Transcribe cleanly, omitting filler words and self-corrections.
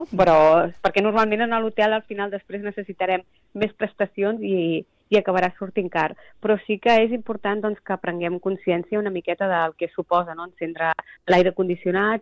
però perquè normalment en l'hotel al final després necessitarem més prestacions i acabarà sortint car. Però sí que és important doncs, que prenguem consciència una miqueta del que suposa, no?, encendre l'aire condicionat